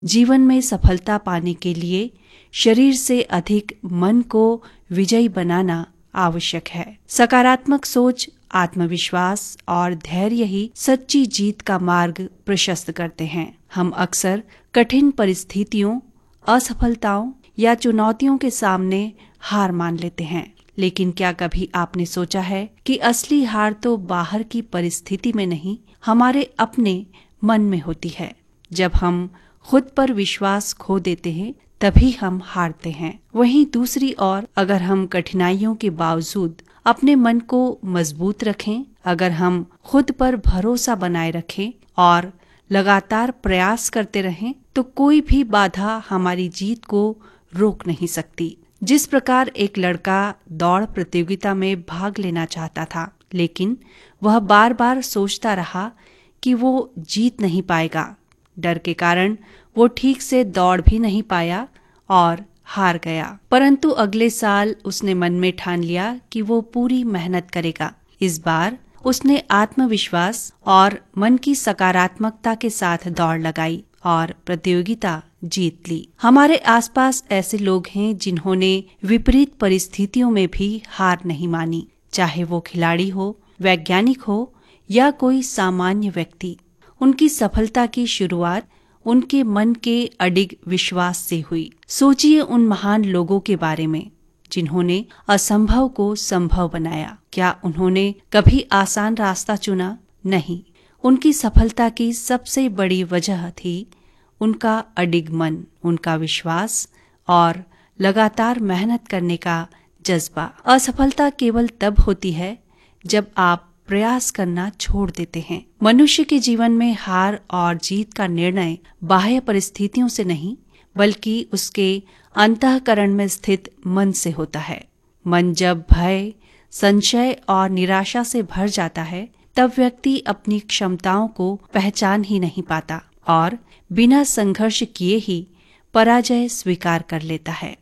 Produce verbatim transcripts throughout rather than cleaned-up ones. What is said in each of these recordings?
जीवन में सफलता पाने के लिए शरीर से अधिक मन को विजयी बनाना आवश्यक है। सकारात्मक सोच, आत्मविश्वास और धैर्य ही सच्ची जीत का मार्ग प्रशस्त करते हैं। हम अक्सर कठिन परिस्थितियों, असफलताओं या चुनौतियों के सामने हार मान लेते हैं, लेकिन क्या कभी आपने सोचा है कि असली हार तो बाहर की परिस्थिति में नहीं, हमारे अपने मन में होती है। जब हम खुद पर विश्वास खो देते हैं तभी हम हारते हैं। वहीं दूसरी ओर अगर हम कठिनाइयों के बावजूद अपने मन को मजबूत रखें, अगर हम खुद पर भरोसा बनाए रखें और लगातार प्रयास करते रहें, तो कोई भी बाधा हमारी जीत को रोक नहीं सकती। जिस प्रकार एक लड़का दौड़ प्रतियोगिता में भाग लेना चाहता था, लेकिन वह बार बार सोचता रहा कि वो जीत नहीं पाएगा। डर के कारण वो ठीक से दौड़ भी नहीं पाया और हार गया। परंतु अगले साल उसने मन में ठान लिया कि वो पूरी मेहनत करेगा। इस बार उसने आत्मविश्वास और मन की सकारात्मकता के साथ दौड़ लगाई और प्रतियोगिता जीत ली। हमारे आसपास ऐसे लोग हैं जिन्होंने विपरीत परिस्थितियों में भी हार नहीं मानी, चाहे वो खिलाड़ी हो, वैज्ञानिक हो या कोई सामान्य व्यक्ति। उनकी सफलता की शुरुआत उनके मन के अडिग विश्वास से हुई। सोचिए उन महान लोगों के बारे में जिन्होंने असंभव को संभव बनाया। क्या उन्होंने कभी आसान रास्ता चुना? नहीं। उनकी सफलता की सबसे बड़ी वजह थी उनका अडिग मन, उनका विश्वास और लगातार मेहनत करने का जज्बा। असफलता केवल तब होती है जब आप प्रयास करना छोड़ देते हैं। मनुष्य के जीवन में हार और जीत का निर्णय बाह्य परिस्थितियों से नहीं, बल्कि उसके अंतःकरण में स्थित मन से होता है। मन जब भय, संशय और निराशा से भर जाता है, तब व्यक्ति अपनी क्षमताओं को पहचान ही नहीं पाता और बिना संघर्ष किए ही पराजय स्वीकार कर लेता है।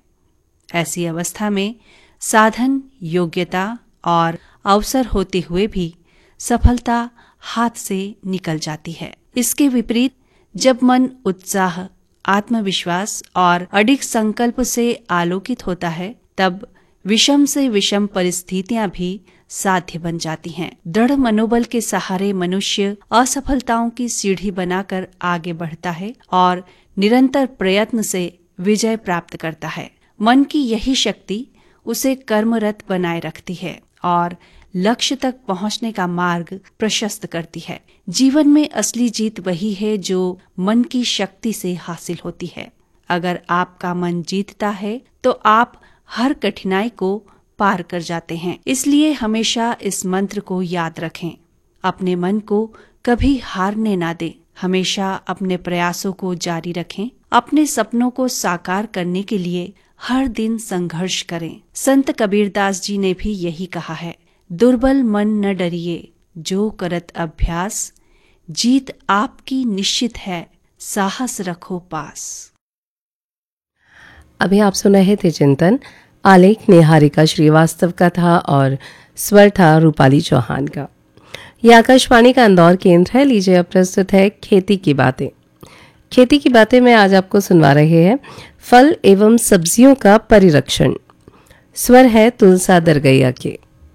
ऐसी अवस्था में साधन, योग्यता और अवसर होते हुए भी सफलता हाथ से निकल जाती है। इसके विपरीत जब मन उत्साह, आत्मविश्वास और अडिग संकल्प से आलोकित होता है, तब विषम से विषम परिस्थितियां भी साध्य बन जाती हैं। दृढ़ मनोबल के सहारे मनुष्य असफलताओं की सीढ़ी बनाकर आगे बढ़ता है और निरंतर प्रयत्न से विजय प्राप्त करता है। मन की यही शक्ति उसे कर्मरत बनाए रखती है और लक्ष्य तक पहुंचने का मार्ग प्रशस्त करती है। जीवन में असली जीत वही है जो मन की शक्ति से हासिल होती है। अगर आपका मन जीतता है तो आप हर कठिनाई को पार कर जाते हैं। इसलिए हमेशा इस मंत्र को याद रखें, अपने मन को कभी हारने ना दें, हमेशा अपने प्रयासों को जारी रखें, अपने सपनों को साकार करने के लिए हर दिन संघर्ष करें। संत कबीरदास जी ने भी यही कहा है, दुर्बल मन न डरिए, जो करत अभ्यास, जीत आपकी निश्चित है, साहस रखो पास। अभी आप सुन रहे थे चिंतन। आलेख निहारिका श्रीवास्तव का था और स्वर था रूपाली चौहान का। यह आकाशवाणी का इंदौर केंद्र है। लीजिए अब प्रस्तुत है खेती की बातें। खेती की बातें में आज आपको सुनवा रहे हैं फल एवं सब्जियों का परिरक्षण। स्वर है तुलसा दरगैया के।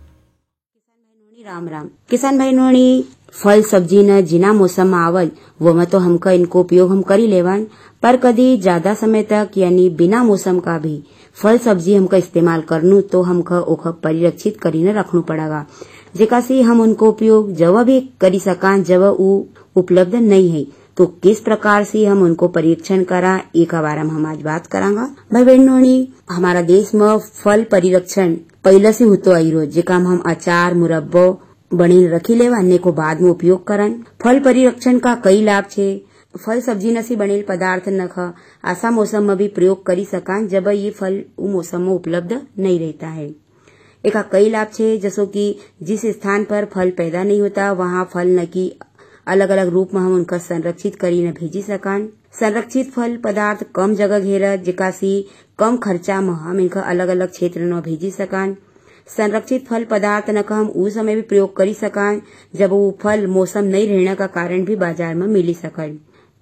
राम राम किसान भाई, फल सब्जी न जिना मौसम में आवल वो में तो हमका इनको उपयोग हम करी लेवन, पर कभी ज्यादा समय तक यानी बिना मौसम का भी फल सब्जी हमका इस्तेमाल करनू तो हमका ओखा परिरक्षित करी न रखनू पड़ेगा, जेका से हम उनको उपयोग जब भी करी सकान जब वो उपलब्ध नहीं है। तो किस प्रकार से हम उनको परीक्षण करा, एक बारे में हम आज बात करांगा। भाई बहनों, हमारा देश में फल परिरक्षण पहले से होतो आई रो, जेका हम अचार, मुरब्बो बनी रखी लेवा, अन्य को बाद में उपयोग करन। फल परिरक्षण का कई लाभ छे। फल सब्जी न से बनेल पदार्थ न खा ऐसा मौसम में भी प्रयोग करी सकान जब ये फल वो मौसम में उपलब्ध नहीं रहता है। एक कई लाभ छे, जैसो कि जिस स्थान पर फल पैदा नहीं होता वहाँ फल न की अलग अलग रूप में हम उनका संरक्षित करी न भेजी सकान। संरक्षित फल पदार्थ कम जगह घेरा, जेका से कम खर्चा में हम इनका अलग अलग क्षेत्र न भेजी सकान। संरक्षित फल पदार्थ न का हम उस समय भी प्रयोग करी सकान जब वो फल मौसम नहीं रहने का कारण भी बाजार में मिली सकन।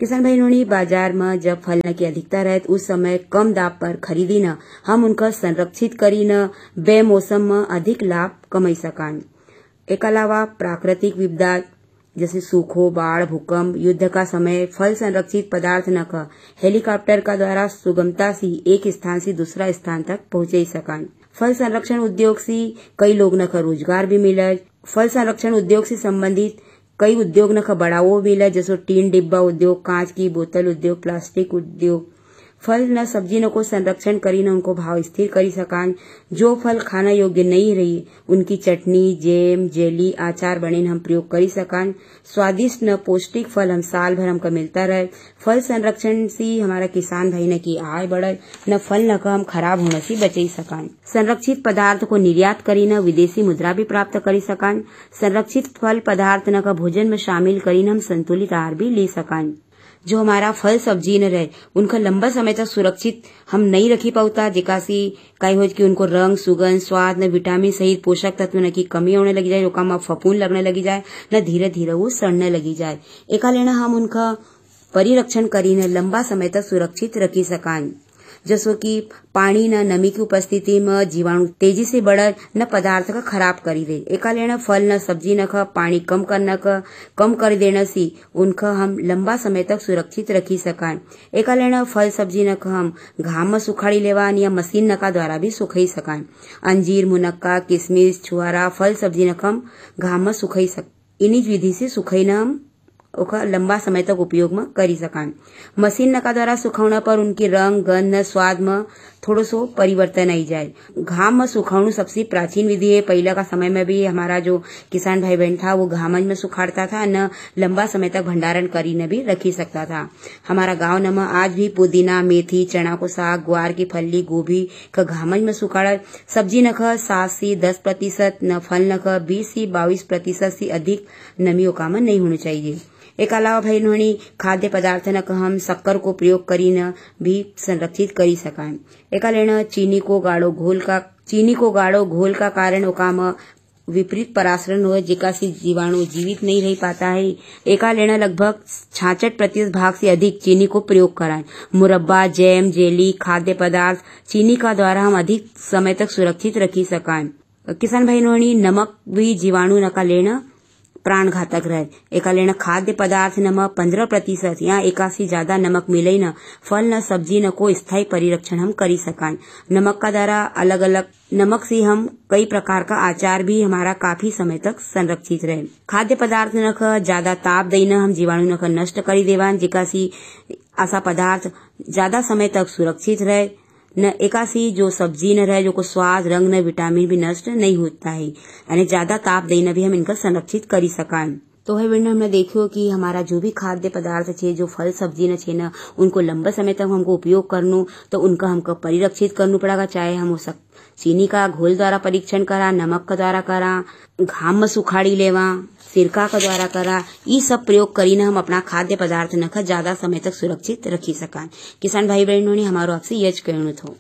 किसान भाई नोनी बाजार में जब फल न की अधिकता रहे उस समय कम दाम पर खरीदी न हम उनका संरक्षित करी न बे मौसम में अधिक लाभ कमाई सकान। एक अलावा प्राकृतिक विपदा जैसे सूखो, बाढ़, भूकंप, युद्ध का समय फल संरक्षित पदार्थ न का हेलीकॉप्टर का द्वारा सुगमता से एक स्थान से दूसरा स्थान तक पहुंचे सकान। फल संरक्षण उद्योग से कई लोग न का रोजगार भी मिला। फल संरक्षण उद्योग से संबंधित कई उद्योग न का बढ़ावो मिला, जैसे टीन डिब्बा उद्योग, कांच की बोतल उद्योग, प्लास्टिक उद्योग। फल न सब्जी न को संरक्षण करी न उनको भाव स्थिर करी सकान। जो फल खाना योग्य नहीं रही उनकी चटनी, जेम, जेली, आचार बने हम प्रयोग करी सकान। स्वादिष्ट न पौष्टिक फल हम साल भर हमका मिलता रहे। फल संरक्षण से हमारा किसान भाई न की आय बढ़े न फल न का हम खराब होने से बचे सकान। संरक्षित पदार्थ को निर्यात करी न विदेशी मुद्रा भी प्राप्त करी सकान। संरक्षित फल पदार्थ न का भोजन में शामिल करी न हम संतुलित आहार भी ले सकान। जो हमारा फल सब्जी न रहे उनका लंबा समय तक सुरक्षित हम नहीं रखी पाता, जेकासी कई हो कि उनको रंग, सुगंध, स्वाद न विटामिन सहित पोषक तत्व न की कमी होने लगी जाए, ओका में फफूंद लगने लगी जाए न धीरे धीरे वो सड़ने लगी जाए। एका लेना हम उनका परिरक्षण करी न लंबा समय तक सुरक्षित रखी सकान। जैसो कि पानी न नमी की उपस्थिति में जीवाणु तेजी से बढ़ न पदार्थ का खराब करी दे। एका लेना फल न सब्जी न का पानी कम करना का कम कर देना सी उनका हम लंबा समय तक सुरक्षित रखी सकान। एका लेना फल सब्जी न का हम घाम में सुखाड़ी लेवान या मशीन न का द्वारा भी सुखाई सकान। अंजीर, मुनक्का, किशमिश, छुआरा फल सब्जी न का हम घाम में सुखाई सक इन्हीं विधि से सुखाई न हम ओका लंबा समय तक उपयोग में करी सकान। मशीन नका द्वारा सुखावना पर उनकी रंग, गंध न स्वाद में थोड़ो सो परिवर्तन आई जाए। घाम में सुखावनु सबसे प्राचीन विधि है। पहले का समय में भी हमारा जो किसान भाई बहन था वो घाम में सुखाड़ता था न लंबा समय तक भंडारण करी न भी रखी सकता था। हमारा गांव न में आज भी पुदीना, मेथी, चना को साग, ग्वार की फली, गोभी का घाम में सुखाड़ सब्जी न का सात से दस प्रतिशत न फल न का बीस से बाईस प्रतिशत से अधिक नमी ओका में नहीं होनी चाहिए। एक अलावा भाई नोनी खाद्य पदार्थ न का हम शक्कर को प्रयोग करी न भी संरक्षित करी सकान। एका लेना चीनी को गाढ़ो घोल का चीनी को गाढ़ो घोल का कारण ओका में विपरीत परासरण हो जेका से जीवाणु जीवित नहीं रह पाता है। एका लेना लगभग छियासठ प्रतिशत भाग से अधिक चीनी को प्रयोग कराएं। मुरब्बा, जैम, जेली, खाद्य पदार्थ चीनी का द्वारा हम अधिक समय तक सुरक्षित रखी सकान। किसान भाई नोनी नमक भी जीवाणु न का लेना प्राण घातक रहे। एका लेना खाद्य पदार्थ न पंद्रह प्रतिशत या एका से ज्यादा नमक मिले न फल न सब्जी न को स्थायी परिरक्षण हम करी सकान। नमक का द्वारा अलग अलग नमक से हम कई प्रकार का आचार भी हमारा काफी समय तक संरक्षित रहे। खाद्य पदार्थ न का ज्यादा ताप देना हम जीवाणु न का नष्ट करी देवान, जेका से ऐसा पदार्थ ज्यादा समय तक सुरक्षित रहे न एकासी जो सब्जी न रहे जो को स्वाद, रंग न विटामिन भी नष्ट नहीं होता है। यानी ज्यादा ताप देना भी हम इनका संरक्षित करी सकान। तो है बेटा हमने देखियो कि हमारा जो भी खाद्य पदार्थ छे, जो फल सब्जी न छे न उनको लंबा समय तक हमको उपयोग करनो तो उनका हमको परिरक्षित करना पड़ेगा। चाहे हम उस चीनी का घोल द्वारा परीक्षण करा, नमक का द्वारा करा, घाम में सुखाड़ी लेवा, सिरका का द्वारा करा, ये सब प्रयोग करी न हम अपना खाद्य पदार्थ न का ज्यादा समय तक सुरक्षित रखी सकान। किसान भाई बहनों ने हमारो आपसे यह कहना था।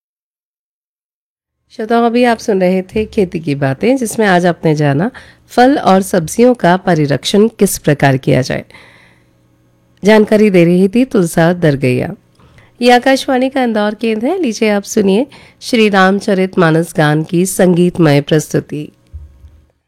श्रोताओं, अभी आप सुन रहे थे खेती की बातें, जिसमें आज आपने जाना फल और सब्जियों का परिरक्षण किस प्रकार किया जाए। जानकारी दे रही थी तुलसा दरगैया। ये आकाशवाणी का इंदौर केंद्र है। लीजिए आप सुनिए श्री रामचरित मानस गान की संगीतमय प्रस्तुति।